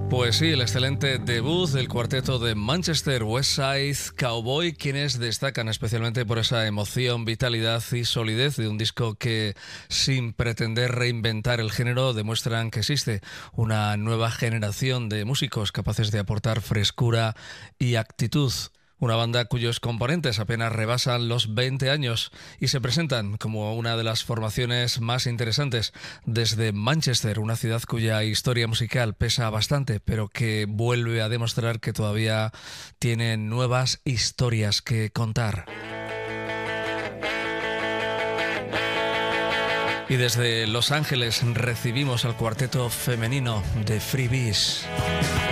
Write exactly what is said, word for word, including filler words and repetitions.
Pues sí, el excelente debut del cuarteto de Manchester, West Side Cowboy, quienes destacan especialmente por esa emoción, vitalidad y solidez de un disco que, sin pretender reinventar el género, demuestran que existe una nueva generación de músicos capaces de aportar frescura y actitud. Una banda cuyos componentes apenas rebasan los veinte años y se presentan como una de las formaciones más interesantes desde Manchester, una ciudad cuya historia musical pesa bastante, pero que vuelve a demostrar que todavía tiene nuevas historias que contar. Y desde Los Ángeles recibimos al cuarteto femenino de Freebies.